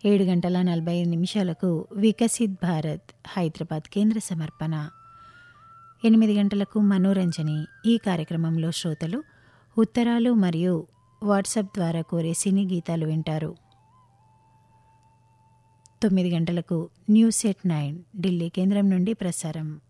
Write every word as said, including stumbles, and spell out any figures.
ఏడు గంటల నలభై ఐదు నిమిషాలకు వికసిత్ భారత్ హైదరాబాద్ కేంద్ర సమర్పణ. ఎనిమిది గంటలకు మనోరంజని. ఈ కార్యక్రమంలో శ్రోతలు ఉత్తరాలు మరియు వాట్సాప్ ద్వారా కోరే సినీ గీతాలు వింటారు. తొమ్మిది గంటలకు న్యూస్ ఎట్ నైన్ ఢిల్లీ కేంద్రం నుండి ప్రసారం.